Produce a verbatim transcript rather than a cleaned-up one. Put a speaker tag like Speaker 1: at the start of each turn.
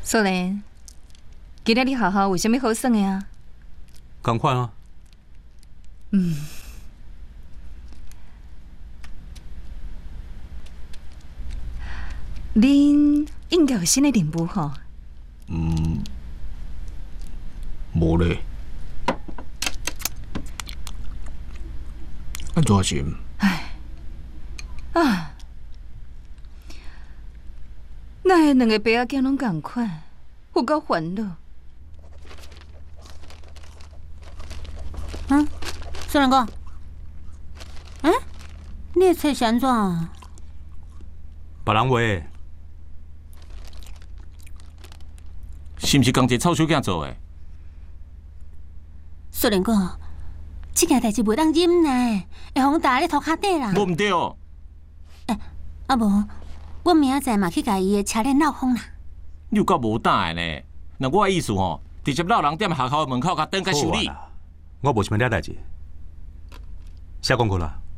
Speaker 1: 素莲，今日你学校为什么好耍的啊？
Speaker 2: 赶快啊！
Speaker 1: 嗯。恁应该有新的任务吼？
Speaker 3: 嗯，无咧。安怎是？
Speaker 1: 唉，啊，那下两个爸仔囝拢共款，有够烦恼。
Speaker 4: 嗯，素兰哥，嗯，你的册是安怎？
Speaker 2: 别人话的。
Speaker 3: 是毋是同一个臭手囝做的？
Speaker 4: 素兰哥，这件代志袂当忍耐，会互打咧涂骹底啦。
Speaker 3: 无毋对哦。
Speaker 4: 哎，啊无，我明仔载嘛去甲伊的车链闹风啦。
Speaker 3: 你有够无胆的呢？那我的意思吼，直接闹人踮学校的门口甲等甲修理。
Speaker 2: 我无想要了代志，写功课啦。